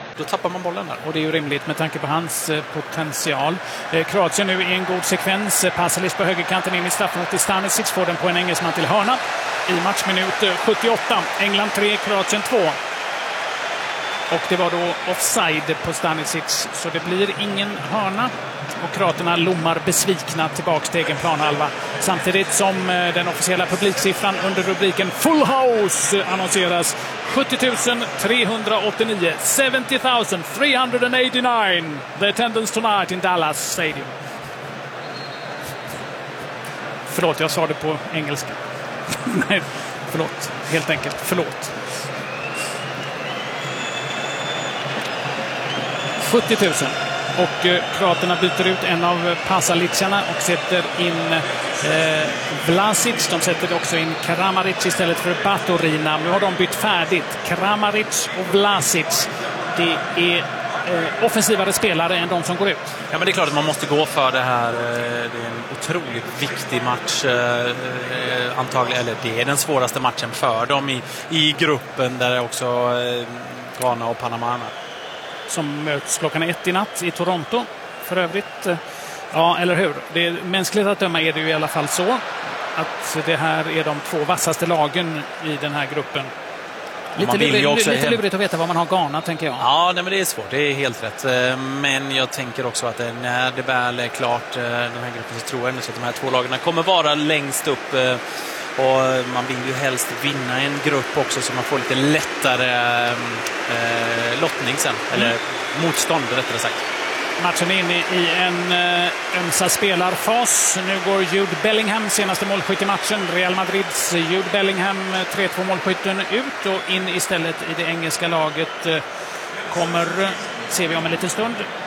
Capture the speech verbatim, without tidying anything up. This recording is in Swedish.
Då tappar man bollen där. Och det är ju rimligt med tanke på hans eh, potential. Eh, Kroatien nu i en god sekvens. Eh, Pasalic på högerkanten in i straffområdet till Stanisic. Får den på en engelsman till hörna. I matchminut eh, sjuttioåtta. England tre, Kroatien två. Och det var då offside på Stanisic. Så det blir ingen hörna. Och kroaterna lommar besvikna tillbaka till egen planhalva. Samtidigt som eh, den officiella publiksiffran under rubriken Full House annonseras. sjuttio tusen trehundraåttionio. seventy thousand three hundred eighty-nine. The attendance tonight in Dallas Stadium. Förlåt, jag sa det på engelska. Nej, förlåt. Helt enkelt, förlåt. sjuttio tusen. Och eh, kroaterna byter ut en av Pasalicjarna och sätter in eh, Vlasic. De sätter också in Kramaric istället för Baturina. Nu har de bytt färdigt. Kramaric och Vlasic. Det är eh, offensivare spelare än de som går ut. Ja, men det är klart att man måste gå för det här. Det är en otroligt viktig match. Antagligen, eller det är den svåraste matchen för dem i, i gruppen där också eh, Ghana och Panama som möts klockan ett i natt i Toronto. För övrigt, ja, eller hur? Det är, mänskligt att döma är det ju i alla fall så att det här är de två vassaste lagen i den här gruppen. Lite, lurigt, också lite lurigt att veta vad man har Ghana, tänker jag. Ja, nej, men det är svårt. Det är helt rätt. Men jag tänker också att när det väl är klart den här gruppen så tror jag att de här två lagarna kommer vara längst upp. Och man vill ju helst vinna en grupp också så man får lite lättare eh, lottning sen. Eller mm. motstånd, rättare sagt. Matchen är inne i en eh, ömsa spelarfas. Nu går Jude Bellingham, senaste målskytt i matchen. Real Madrids Jude Bellingham, tre två målskytten ut. Och in istället i det engelska laget eh, kommer, ser vi om en liten stund,